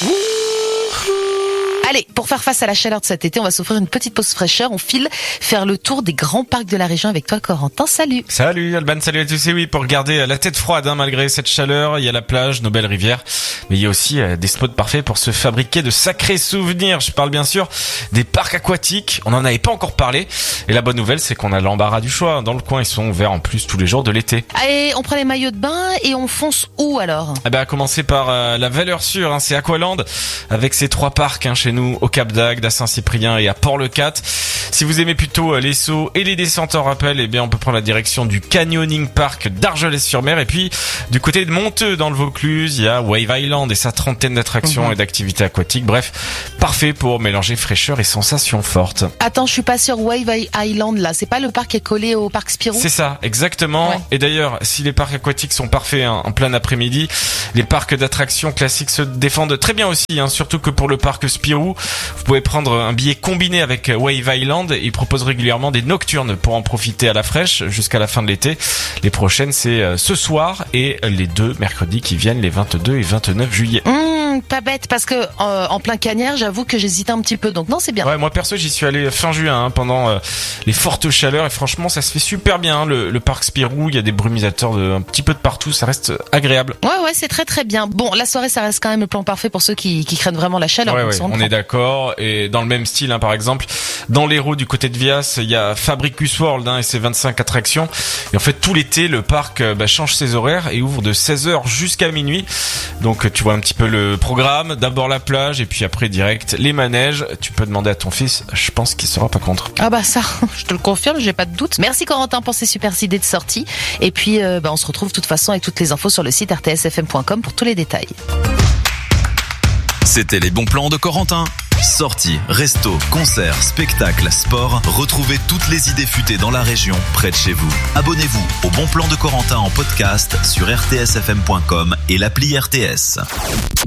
Allez, pour faire face à la chaleur de cet été, on va s'offrir une petite pause fraîcheur. On file faire le tour des grands parcs de la région avec toi, Corentin. Salut. Salut Alban, salut à tous. Et oui, pour garder la tête froide, malgré cette chaleur, il y a la plage, nos belles rivières, mais il y a aussi des spots parfaits pour se fabriquer de sacrés souvenirs. Je parle bien sûr des parcs aquatiques. On n'en avait pas encore parlé. Et la bonne nouvelle, c'est qu'on a l'embarras du choix. Dans le coin, ils sont ouverts en plus tous les jours de l'été. Allez, on prend les maillots de bain et on fonce où alors ? À commencer par la valeur sûre, c'est Aqualand, avec ses 3 parcs chez nous, au Cap d'Agde, à Saint-Cyprien et à Port-le-Cat. Si vous aimez plutôt les sauts et les descentes en rappel, on peut prendre la direction du Canyoning Park d'Argelès-sur-Mer. Et puis, du côté de Monteux, dans le Vaucluse, il y a Wave Island et sa 30aine d'attractions et d'activités aquatiques. Bref, parfait pour mélanger fraîcheur et sensations fortes. Attends, je suis pas sur Wave Island là. C'est pas le parc qui est collé au parc Spirou ? C'est ça, exactement. Ouais. Et d'ailleurs, si les parcs aquatiques sont parfaits en plein après-midi, les parcs d'attractions classiques se défendent très bien aussi, surtout que pour le parc Spirou, vous pouvez prendre un billet combiné avec Wave Island. Ils proposent régulièrement des nocturnes pour en profiter à la fraîche jusqu'à la fin de l'été. Les prochaines, c'est ce soir et les 2 mercredis qui viennent, les 22 et 29 juillet. Pas bête, parce que en plein Cagnères, j'avoue que j'hésitais un petit peu. Donc non, c'est bien. Ouais, moi perso, j'y suis allé fin juin pendant les fortes chaleurs et franchement, ça se fait super bien. Le parc Spirou, il y a des brumisateurs un petit peu de partout, ça reste agréable. Ouais, c'est très très bien. Bon, la soirée, ça reste quand même le plan parfait pour ceux qui craignent vraiment la chaleur. Ouais, on est d'accord. Et dans le même style, par exemple, dans l'Hérault du côté de Vias, il y a Fabricus World et ses 25 attractions. Et en fait, tout l'été, le parc change ses horaires et ouvre de 16h jusqu'à minuit. Donc, tu vois un petit peu le programme. D'abord la plage et puis après direct les manèges. Tu peux demander à ton fils, je pense qu'il sera pas contre. Ah ça, je te le confirme, j'ai pas de doute. Merci Corentin pour ces super idées de sortie. Et puis, on se retrouve de toute façon avec toutes les infos sur le site rtsfm.com pour tous les détails. C'était les bons plans de Corentin. Sorties, restos, concerts, spectacles, sport. Retrouvez toutes les idées futées dans la région, près de chez vous. Abonnez-vous au Bon Plan de Corentin en podcast sur rtsfm.com et l'appli RTS.